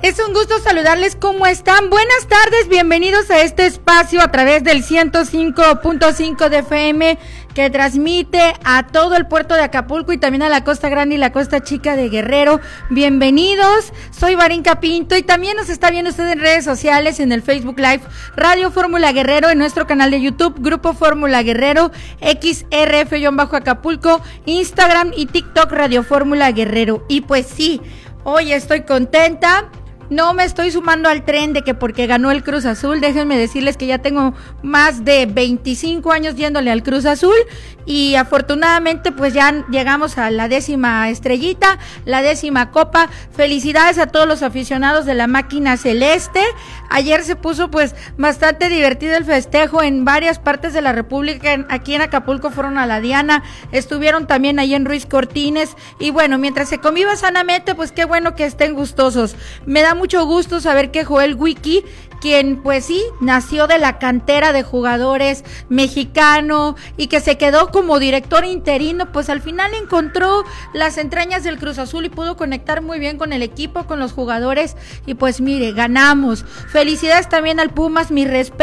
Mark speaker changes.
Speaker 1: Es un gusto saludarles, ¿cómo están? Buenas tardes, bienvenidos a este espacio a través del 105.5 de FM que transmite a todo el puerto de Acapulco y también a la Costa Grande y la Costa Chica de Guerrero. Bienvenidos, soy Varinka Pinto y también nos está viendo usted en redes sociales, en el Facebook Live, Radio Fórmula Guerrero, en nuestro canal de YouTube, Grupo Fórmula Guerrero, XRF-Acapulco, Instagram y TikTok Radio Fórmula Guerrero. Y pues sí, hoy estoy contenta. No me estoy sumando al tren de que porque ganó el Cruz Azul, déjenme decirles que ya tengo más de 25 años yéndole al Cruz Azul y afortunadamente pues ya llegamos a la 10ª estrellita, la 10ª copa. Felicidades a todos los aficionados de la máquina celeste. Ayer se puso pues bastante divertido el festejo en varias partes de la República. Aquí en Acapulco fueron a la Diana, estuvieron también ahí en Ruiz Cortines y bueno, mientras se conviva sanamente, pues qué bueno que estén gustosos. Me da mucho gusto saber que Joel Wiki, quien pues sí, nació de la cantera de jugadores mexicano y que se quedó como director interino, pues al final encontró las entrañas del Cruz Azul y pudo conectar muy bien con el equipo, con los jugadores y pues mire, ganamos. Felicidades también al Pumas, mi respeto.